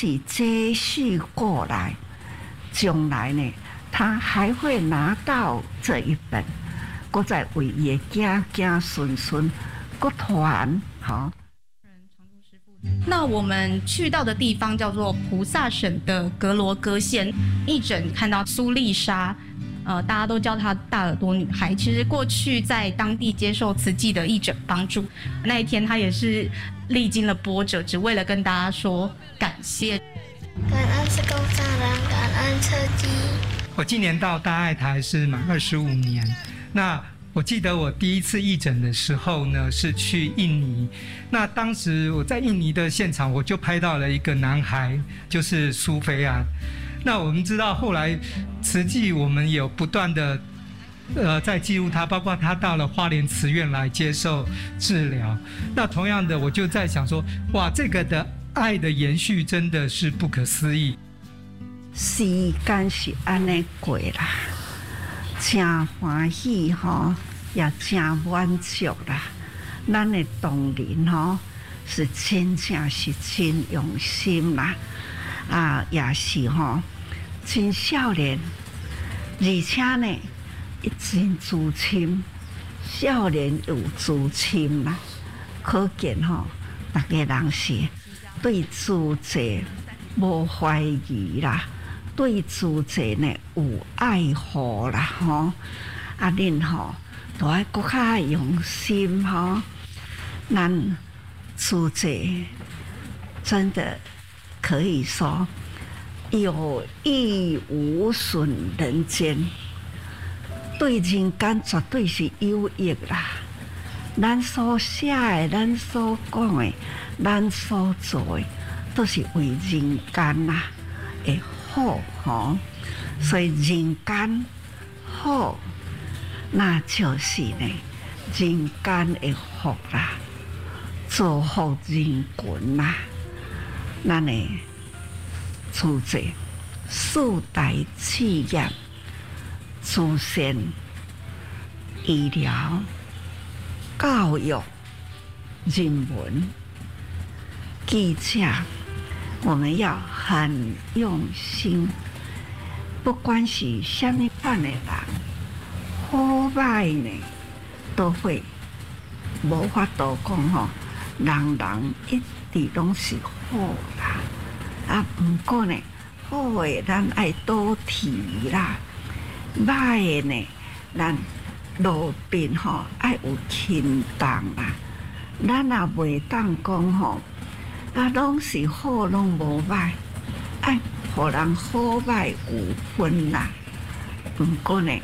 是接续过来，将来呢，他还会拿到这一本，搁再为伊的子孙孙搁传好。 那我们去到的地方叫做菩萨省的格罗戈县，义诊看到苏丽莎，大家都叫她大耳朵女孩。其实过去在当地接受慈济的义诊帮助，那一天她也是历经了波折，只为了跟大家说感谢。 感恩师公上人，感恩慈济。 我今年到大爱台是满25年，那我记得我第一次义诊的时候呢，是去印尼。那当时我在印尼的现场，我就拍到了一个男孩，就是苏菲安。那我们知道后来慈济我们有不断的在记录他，包括他到了花莲慈院来接受治疗。那同样的，我就在想说，哇，这个的爱的延续真的是不可思议。 时间是安尼过啦。真欢喜吼，也真满足啦。咱的同仁吼是真正是真用心啦，也是吼真少年，而且呢，真自信，少年有自信啦。可见吼，大家人是对自己无怀疑啦。对自己呢有爱护啦吼，恁吼都爱搁较用心吼，咱自己真的可以说有益无损人间，对人间绝对是有益啦。咱所写的、咱所讲的、咱所做的，都是为人间啦，会好吼，所以人间好，那就是呢人间的福啦，造福人群啦。咱的处置四大企业、慈善、医疗、教育、人文、记者。我们要很用心，不管是什么款的人，好歹呢都会无法度讲吼，人人一直拢是好啦。不过呢，好的咱爱多提啦，歹的呢，咱路边吼爱有轻重啦，咱也袂当讲吼。拢是好，拢无歹，爱互人好歹有分啦。不过呢，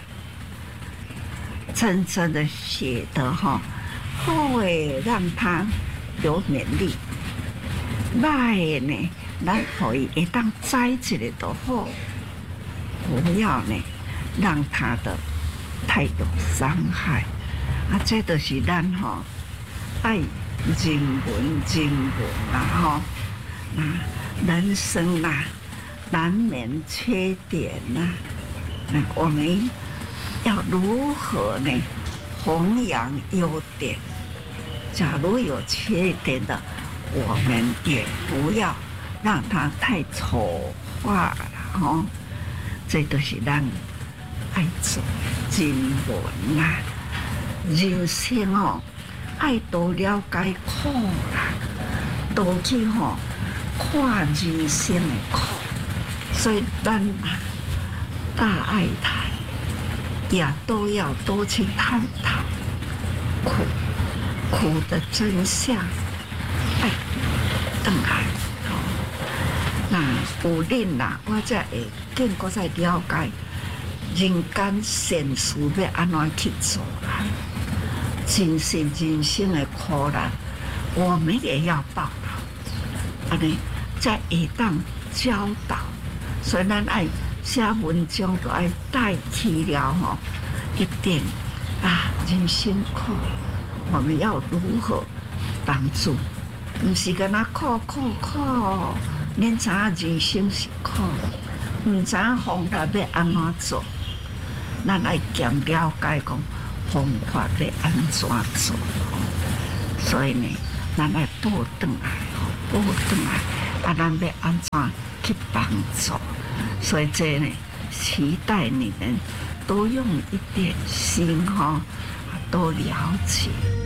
真正的写得好的让他有勉励，歹的呢，咱可以会当栽一个就好，不要呢让他的太有伤害。这就是咱爱。人文啦人生啦，难免缺点啦。我们要如何呢弘扬优点？假如有缺点的，我们也不要让它太丑化了这都是咱爱做人文啦，人生爱多了解苦啦，多去看人生的苦，所以咱大爱台也都要多去探讨苦的真相，哎，回来那有恁啦，我才会更搁再了解人间善事要安怎去做啦。真是人生的苦难，我们也要报道，才会当教导。所以咱爱写文章，就爱代替了一点人辛苦，我们要如何帮助？不是跟他苦，恁知影人生是苦，唔知影方法要安怎做，咱爱兼了解讲。方法要安怎做？所以呢，咱来报转来， 咱要安怎去帮助？所以这呢，期待你们多用一点心多了解。